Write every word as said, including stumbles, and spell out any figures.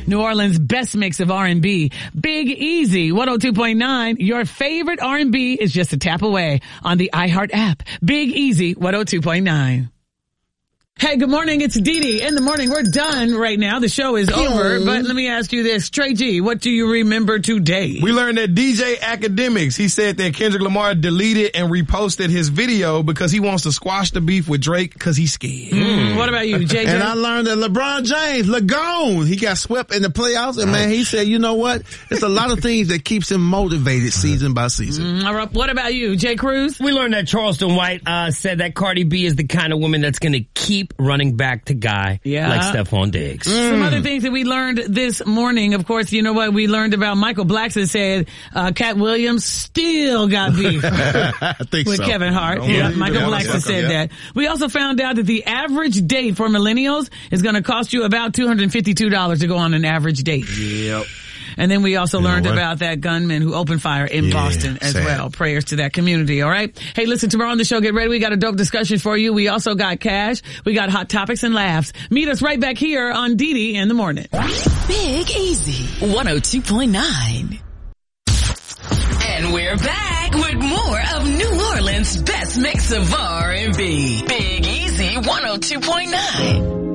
New Orleans' best mix of R and B. Big Easy, one oh two point nine. Your favorite R and B is just a tap away on the iHeart app. Big Easy, one oh two point nine. Hey, good morning. It's Dee Dee in the morning. We're done right now. The show is over. But let me ask you this. Trey G, what do you remember today? We learned that D J Academics, he said that Kendrick Lamar deleted and reposted his video because he wants to squash the beef with Drake because he's scared. Mm. What about you, J J? And I learned that LeBron James, Lagone, he got swept in the playoffs. And, man, he said, you know what? It's a lot of things that keeps him motivated season by season. Mm, all right. What about you, Jay Cruz? We learned that Charleston White uh, said that Cardi B is the kind of woman that's going to keep running back to guy yeah. like Stephon Diggs. Mm. Some other things that we learned this morning, of course, you know what? We learned about Michael Blackson said uh, Cat Williams still got beef I think with so. Kevin Hart. Yeah, Michael Blackson said yeah. that. We also found out that the average date for millennials is going to cost you about two hundred fifty-two dollars to go on an average date. Yep. And then we also you learned know about that gunman who opened fire in yeah, Boston as sad. well. Prayers to that community, all right? Hey, listen, tomorrow on the show, get ready. We got a dope discussion for you. We also got cash. We got hot topics and laughs. Meet us right back here on Dee Dee in the morning. Big Easy, one oh two point nine. And we're back with more of New Orleans' best mix of R and B. Big Easy, one oh two point nine.